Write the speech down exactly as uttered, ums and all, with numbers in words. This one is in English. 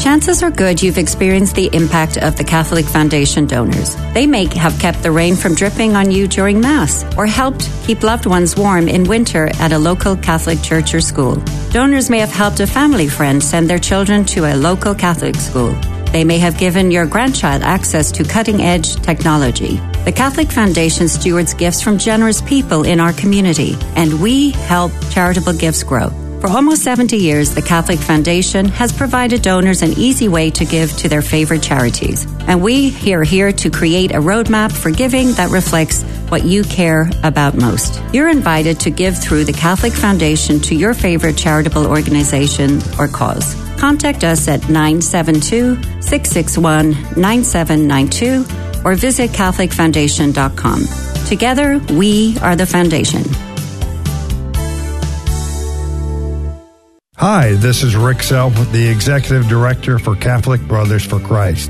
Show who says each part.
Speaker 1: chances are good you've experienced the impact of the Catholic Foundation donors. They may have kept the rain from dripping on you during Mass or helped keep loved ones warm in winter at a local Catholic church or school. Donors may have helped a family friend send their children to a local Catholic school. They may have given your grandchild access to cutting-edge technology. The Catholic Foundation stewards gifts from generous people in our community, and we help charitable gifts grow. For almost seventy years, the Catholic Foundation has provided donors an easy way to give to their favorite charities. And we are here to create a roadmap for giving that reflects what you care about most. You're invited to give through the Catholic Foundation to your favorite charitable organization or cause. Contact us at nine seven two, six six one, nine seven nine two or visit catholic foundation dot com. Together, we are the Foundation.
Speaker 2: Hi, this is Rick Self, the Executive Director for Catholic Brothers for Christ.